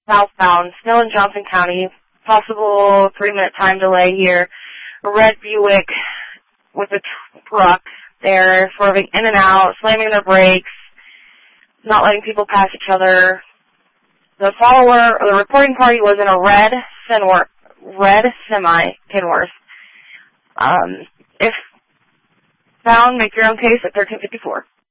southbound, still in Johnson County. Possible 3-minute time delay here. A red Buick with a truck. They're swerving in and out, slamming their brakes, not letting people pass each other. The follower, or the reporting party, was in a red semi, Kenworth. If found, make your own case at 1354.